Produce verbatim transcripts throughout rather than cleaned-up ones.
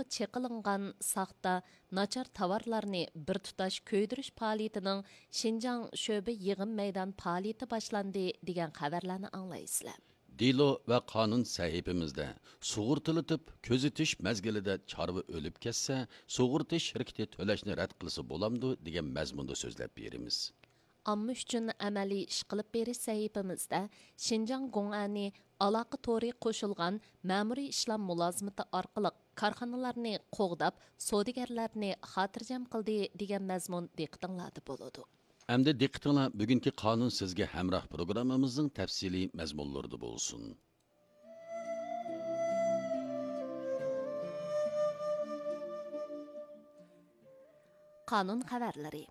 aloqa çeqilingan saxta, nachar tovarlarni bir tutash köydürüş faoliyatining Şinjan şöbe yig'im maydon faoliyati boshlandi degan xabarlarni anglaysizlar. Dilo va qonun sahifamizda sug'urtilatib ko'zitish mezgilida chorva o'lib ketsa, sug'urtish shirkati to'lashni rad qilsa bo'lamdi degan mazmunda so'zlab beramiz. Amma uchun amaliy ish qilib berish sahifamizda Şinjan Gong'ani aloqa to'ri qo'shilgan ma'muriy ishlam mulozimati orqali korxonalarni qo'g'dab, savdogarlarni xotirjam qildi degan mazmun diqqatinglarda bo'ladi. Әмді diqqatinglar bugungi qonun sizga hamroh programmamizning tafsiliy mazmunlarida bo'lsin. Qonun xabarlari.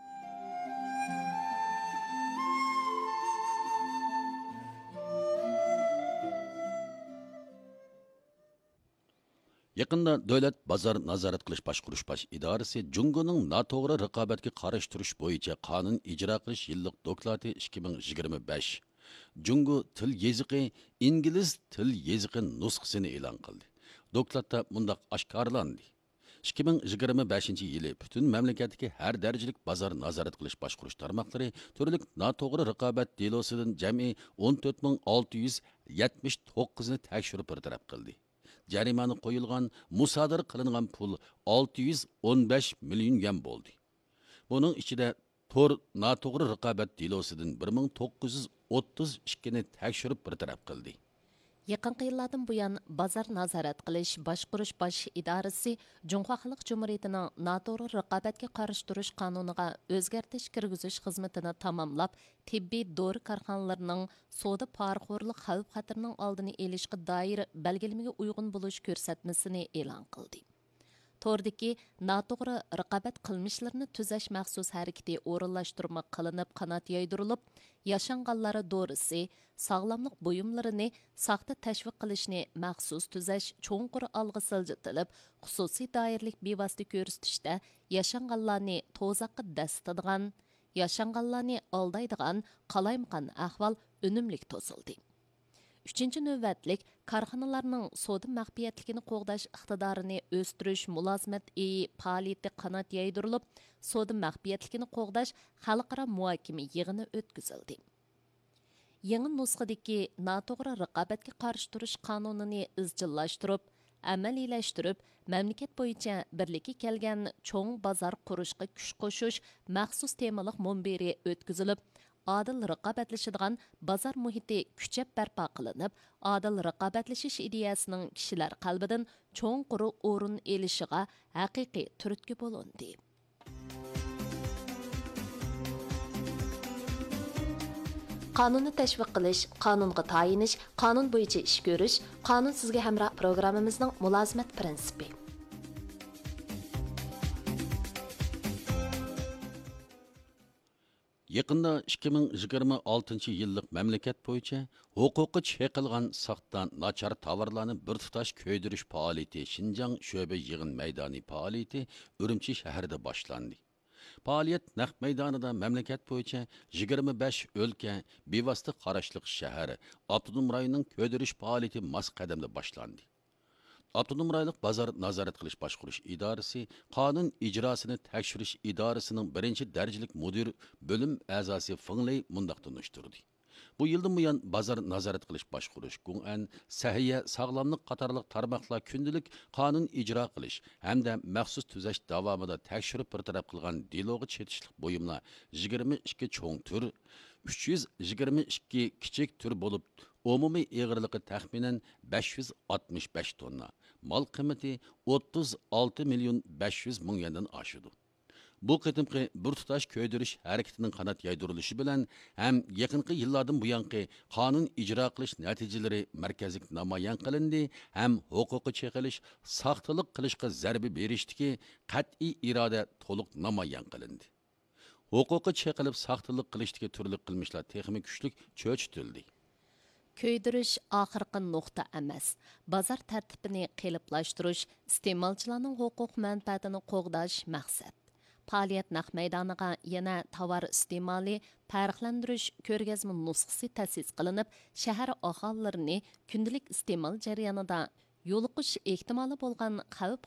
Yaqında Davlat bozor nazorat qilish boshqarish bosh idorasi Jungoning noto'g'ri raqobatga qarshi turish bo'yicha qonun ijro qilish yillik doklati ikki ming yigirma besh Jungo til yeziqi ingliz til yeziqi nusxasini e'lon qildi. Doklatda mundaq oshkorlandi. ikki ming yigirma beshinchi yili butun mamlakatdagi har darajalik bozor nazorat qilish boshqarish tarmoqlari turli noto'g'ri raqobat delosidan jami o'n to'rt ming olti yuz yetmish to'qqiz ni tekshirib bartaraf qildi. Jarimani qo'yilgan, musodir qilingan pul olti yuz o'n besh million yuan bo'ldi. Buning ichida to'r noto'g'ri raqobat delosidan bir ming to'qqiz yuz o'ttiz ikki ni tekshirib bartaraf qildi. Yaqinqi yillardan buyon bozor nazorat qilish boshqarish bosh idorasi Junqo Xalq Jumhuriyatining noto'g'ri raqobatga qarshi turish qonuniga o'zgartish kirgizish xizmatini tamomlab, tibbiy dori korxonalarining savdo poraxo'rlik xavf-xatarning oldini olishga doir belgilamga uyg'un bo'lish ko'rsatmasini e'lon qildi. Tordaki noto'g'ri raqobat qilmishlarini tuzash maxsus harakati o'rinlashtirma qilinib qanot yaydirilib, yashanganlari dorisi, sog'lomlik buyumlarini saxta tashviq qilishni maxsus tuzash cho'nqur olg'a siljitilib, xususiy doirlik bevosita ko'rsatishda yashanganlarni to'zaqqa dastadigan, yashanganlarni aldaydigan qalaymaqan ahvol unumlik to'sildi. Üçüncü növbətlik korxonalarning savdo maxfiyatligini qo'g'dash iqtidorini o'stirish mulozimat eyi faoliyati qanot yaydirilib, savdo maxfiyatligini qo'g'dash xalqaro muhokama yig'ini o'tkazildi. Yangi nusxadagi noto'g'ri raqobatga qarshi turish qonunini izchillashtirib, amaliyleştirib, mamlakat bo'yicha birlikka kelgan cho'ng bozor qurishga kuch qo'shish maxsus temalik munbiri o'tkazilib, adil raqobatlashadigan bozor muhiti kuchab barpo qilinib, adil raqobatlashish ideyasining kishilar qalbidan cho'nqur o'rin elishiga haqiqiy turtki bo'lindi. Qonunni tashviq qilish, qonunga tayinish, qonun bo'yicha ish ko'rish, qonun sizga hamroh programmamizning mulozimat prinsipi. Yaqında ikki ming yigirma oltinchi yillik mamlakat bo'yicha huquqi cheqilgan saxta nachar tovarlarni bir tutash ko'ydirish faoliyati Şinjan sho'ba yig'in maydoni faoliyati Urumchi shahrida boshlandi. Faoliyat naq maydonida mamlakat bo'yicha yigirma besh o'lka bevosita qarashliq shahar avtonom rayonining ko'ydirish faoliyati mas qadamda boshlandi. Avtonom rayonlik bozor nazorat qilish boshqarish idorasi qonun ijrosini tekshirish idorasining birinchi darajalik mudir bo'lim a'zosi Fingley mundaq tunishtirdi. Bu yildan buyon bozor nazorat qilish boshqarish, Gung'an, sahiya, sog'lomlik qatorliq tarmoqlar kundalik qonun ijro qilish hamda maxsus tuzash davomida tekshirib bartaraf qilgan diloga chetishlik buyumlar yigirma ikki cho'ng tur, uch yuz yigirma ikki kichik tur bo'lib, umumiy eg'irligi taxminan besh yuz oltmish besh tonna, mal qiymati o'ttiz olti million besh yuz ming yuandan oshadi. Bu qitimqi bir tutash ko'ydirish harakatining qanot yaydirilishi bilan ham yaqinqi yillardan buyanqi qonun ijro qilish natijalari markazlik namoyon qilindi, ham huquqi cheqilish, soxtalik qilishga zarba berishdagi qat'iy iroda to'liq namoyon qilindi. Huquqi cheqilib soxtalik qilishdagi turli qilmishlar texnik kuchlik cho'chitildi. Көйдіріш ақырқы нұқта әмәс. Базар тәртіпіні қеліпlaştырыш, iste'molchilarning huquq manfaatini qo'g'dash maqsad. Faoliyat naq maydoniga yana tovar iste'moli farqlantirish ko'rgazma nusxasi ta'sis qilinib, shahar aholilarini kundalik iste'mol jarayonida yo'liqish ehtimoli bo'lgan xavf